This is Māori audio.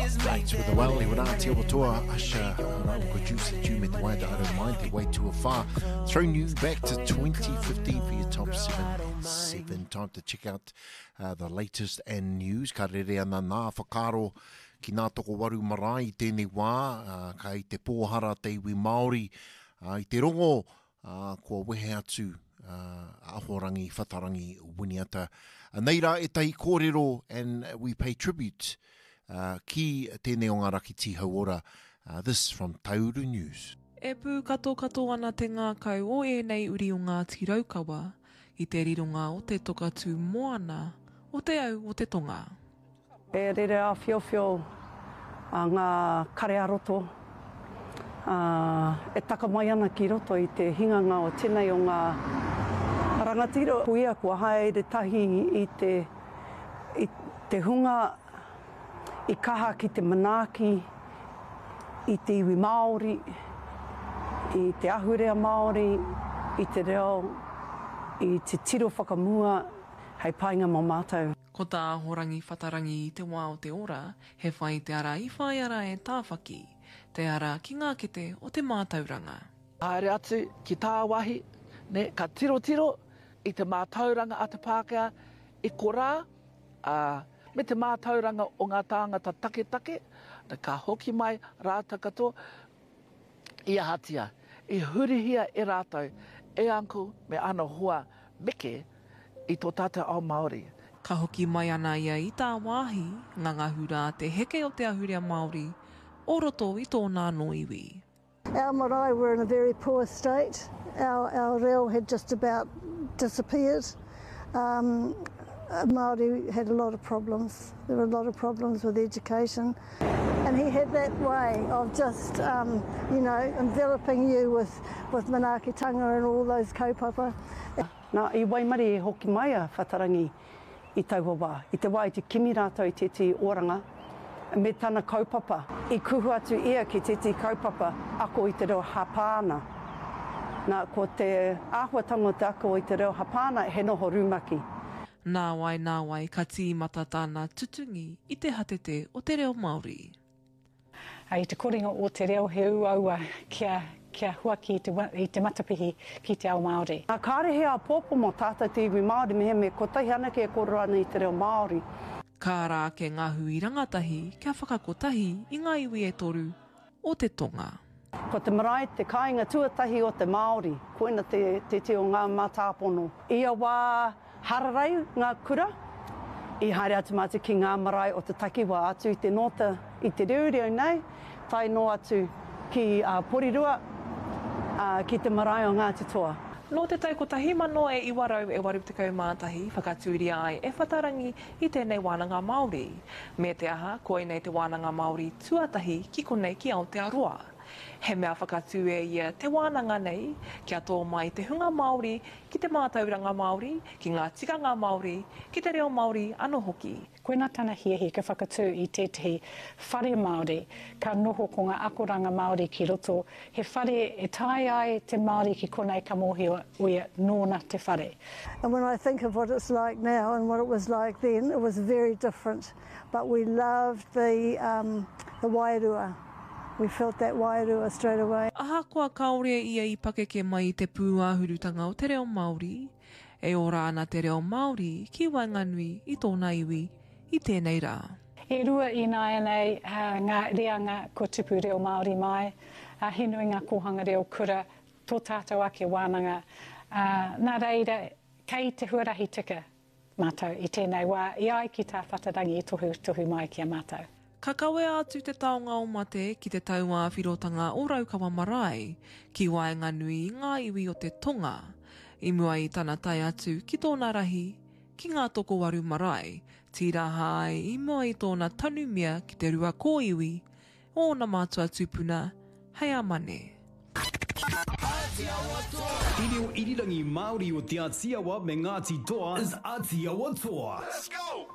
Right, with the well, he would Te Watoa, Asha, producer, Jume, the way that I don't mind, the way too far. Throwing you back to 2015 for your top 7. Time to check out the latest and news. Ka rere ana nā whakaro ki nā toko waru marae I tēnei wā, ka I te pōhara te iwi Māori, I te rongo, kua wehe atu, ahorangi, whatarangi, winiata. Nei rā, e tahi kōrero, and we pay tribute ki tēnei o ngā raki ti hauora. This from Tauru News. E pū kato ana te ngā kau o e nei uri o ngā tiraukawa, I te rironga o te tokatu moana, o te au o te tonga. E rere a whiowhio a ngā kare aroto. E taka mai ana ki roto I te hinganga o tēnei o ngā rangatiro. Kuia kua haere tahi I te hunga, I kaha ki te manaaki, I te iwi Māori, I te ahurea Māori, I te reo, I te tiro whakamua, hei painga mō mātou. Ko tā horangi whatarangi I te wā o te ora, he whai te ara I whai ara e tāwhaki, te ara ki ngā kete o te mātauranga. Haere atu ki tā wahi, ne, ka tiro I te mātauranga a te Pākehā, I korā, me te mātauranga o ngā tāngata take, na ka hoki mai rāta katoa, I ahatia, I hurihia e rātou, e anko me ana hoa meke I tō tata ao Māori. Ka hoki mai ana ia I tā wāhi, ngangahura te heke o te ahurea Māori, o roto I tōna no iwi. Our marae were in a very poor state. Our reo had just about disappeared. Māori had a lot of problems. There were a lot of problems with education. And he had that way of just, enveloping you with manaakitanga and all those kaupapa. Nā, I waimari e hoki mai a whatarangi I taua wā. I te wā I te kimi rātou I te oranga, me tana kaupapa. I kuhu atu ia ki te kaupapa, ako I te reo hapāna. Nā, ko te āhuatanga te ako I te reo hapāna, he noho rumaki. Nā wai, ka tīmata tāna tutungi I te hatete o te reo Māori. I te koringa o te reo he uaua kia huaki I te matapihi ki te ao Māori. Nā kārehe a pōpo mo tātou te iwi Māori me kotahi ana ke korora ana I te reo Māori. Kā rā ke ngahu I rangatahi, kia whakakotahi I ngā iwi e toru o te tonga. Ko te marae te kāinga tuatahi o te Māori, koina te o ngā mātāpono. Ia wā hararai ngā kura, I haere atu mate ki ngā marae o te takiwa atu I te nota I te reureo nei, tai no atu ki Porirua, ki te marae o Ngāti Toa. Nō te tau kotahi mano e iwarau e warutekau mātahi, whakatūria ai e whatarangi I tēnei wānanga Māori. Me te aha, koe nei te wānanga Māori tuatahi ki konei ki Aotearoa. He mea whakatū e ia te wānanga nei, kia tō mai te hunga Māori, ki te mātauranga Māori, ki ngā tikanga Māori, ki te reo Māori anō hoki. Koina tana hiahi ka whakatū I tētahi whare Māori, ka noho ko ngā akoranga Māori ki roto, he whare e tai ai te Māori ki konei ka mōhi o ia nōna te whare. And when I think of what it's like now and what it was like then, it was very different. But we loved the wairua. We felt that wairua straight away. Aha kua kaore ia I pakeke mai I te pūāhurutanga o te reo Māori, e ora ana te reo Māori ki Wainganui I tōna iwi I tēnei rā. E rua I nei ngā reanga ko tupu reo Māori mai, hinui ngā kohanga reo kura, tō tātou ake wānanga. Nā reira, kei te huarahi tika mātou I tēnei wā, I ai ki tā whatarangi I tohu mai kia mātou. Ka kawe atu te taonga o mate ki te taua whirotanga o Raukawa Marae, ki Wainganui I ngā iwi o te tonga, I mua I tana tai atu ki tōna rahi, ki ngā toko waru marae, tiraha ai I mua I tōna tanumia ki te rua kōiwi, o na mātua tupuna, hei amane. Irirangi Māori o te Atiawa me Ngāti Toa is Atiawa Toa. Let's go!